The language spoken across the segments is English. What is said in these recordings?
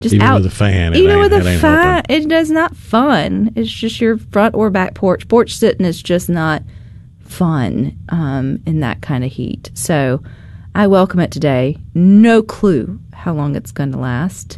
Just even out with a fan. Even with a fan, it is not fun. It's just your front or back porch. Porch sitting is just not fun in that kind of heat. So I welcome it today. No clue how long it's going to last.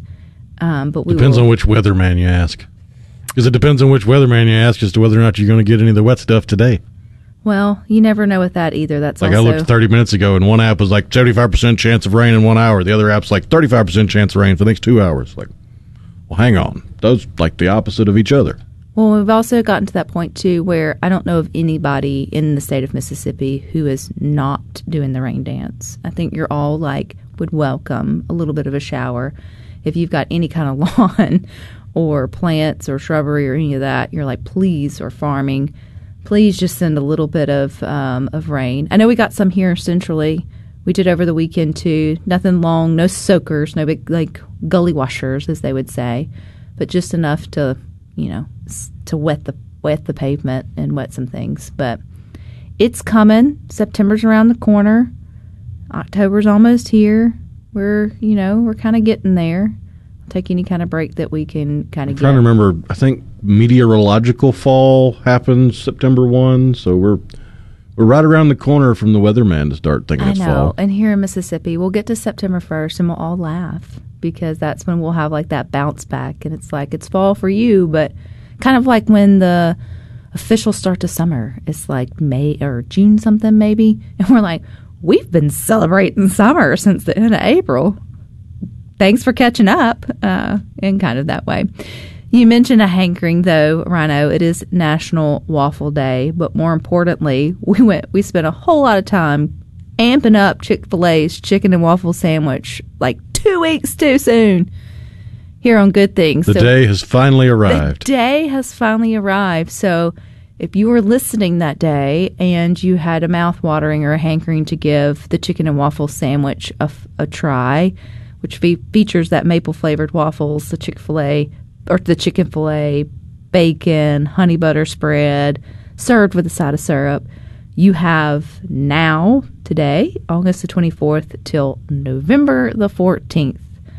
But depends on which weatherman you ask. Because it depends on which weatherman you ask as to whether or not you're going to get any of the wet stuff today. Well, you never know with that either. That's like also, I looked 30 minutes ago, and one app was like 75% chance of rain in 1 hour. The other app's like 35% chance of rain for the next 2 hours. Like, well, hang on. Those like the opposite of each other. Well, we've also gotten to that point, too, where I don't know of anybody in the state of Mississippi who is not doing the rain dance. I think you're all like would welcome a little bit of a shower. If you've got any kind of lawn or plants or shrubbery or any of that, you're like, please, or farming, please just send a little bit of rain. I know we got some here centrally. We did over the weekend, too. Nothing long, no soakers, no big, like, gully washers, as they would say, but just enough to, you know, to wet the pavement and wet some things. But it's coming. September's around the corner. October's almost here. We're kind of getting there. Take any kind of break that we can kind of get. I'm trying to remember, I think meteorological fall happens September 1, so we're right around the corner from the weatherman to start thinking it's fall. I know, and here in Mississippi, we'll get to September 1st and we'll all laugh because that's when we'll have like that bounce back, and it's like it's fall for you, but kind of like when the official start to summer, it's like May or June something maybe, and we're like, we've been celebrating summer since the end of April. Thanks for catching up in kind of that way. You mentioned a hankering, though, Rhino. It is National Waffle Day, but more importantly, we spent a whole lot of time amping up Chick-fil-A's chicken and waffle sandwich like 2 weeks too soon here on Good Things. The day has finally arrived. The day has finally arrived. So if you were listening that day and you had a mouth-watering or a hankering to give the chicken and waffle sandwich a try, which features that maple-flavored waffles, the Chick-fil-A, or the chicken filet, bacon, honey butter spread, served with a side of syrup. You have now, today, August the 24th, till November the 14th,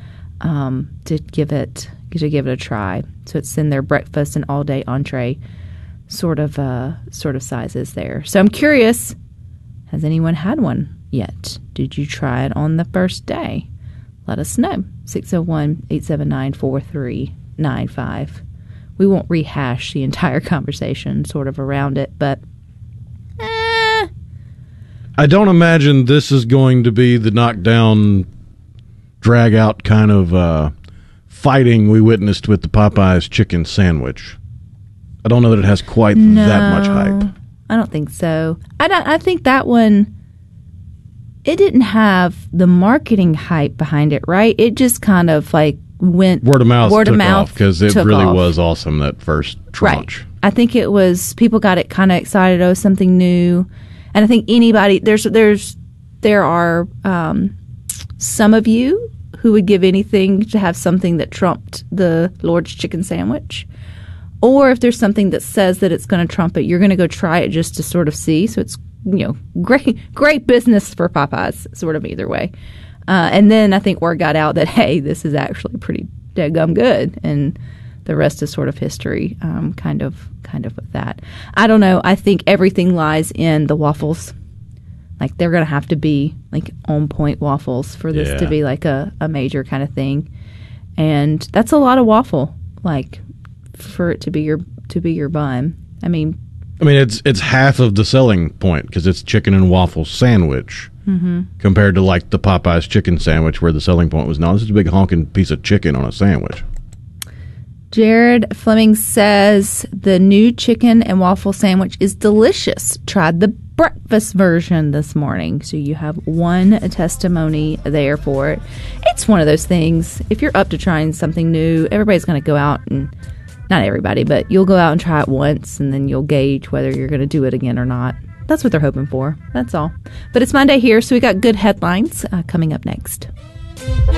to give it a try. So it's in their breakfast and all-day entree sort of sizes there. So I'm curious, has anyone had one yet? Did you try it on the first day? Let us know. 601-879-4395. We won't rehash the entire conversation sort of around it, but I don't imagine this is going to be the knockdown, drag-out kind of fighting we witnessed with the Popeyes chicken sandwich. I don't know that it has quite that much hype. I don't think so. I think that one, it didn't have the marketing hype behind it, right? It just kind of like went word of mouth because it really was awesome, that first tranche. Right. I think it was, people got it kind of excited. Oh, something new. And I think anybody, there are some of you who would give anything to have something that trumped the Lord's chicken sandwich. Or if there's something that says that it's going to trump it, you're going to go try it just to sort of see. So it's, great business for Popeyes, sort of either way. And then I think word got out that, hey, this is actually pretty daggum good. And the rest is sort of history, kind of with that. I don't know. I think everything lies in the waffles. Like, they're going to have to be, like, on-point waffles for this to be, like, a major kind of thing. And that's a lot of waffle, like, for it to be your bun. I mean, it's half of the selling point because it's chicken and waffle sandwich compared to like the Popeyes chicken sandwich where the selling point was, no, this is a big honking piece of chicken on a sandwich. Jared Fleming says the new chicken and waffle sandwich is delicious. Tried the breakfast version this morning. So you have one testimony there for it. It's one of those things, if you're up to trying something new, everybody's going to go out and, not everybody, but you'll go out and try it once, and then you'll gauge whether you're going to do it again or not. That's what they're hoping for. That's all. But it's Monday here, so we got good headlines coming up next.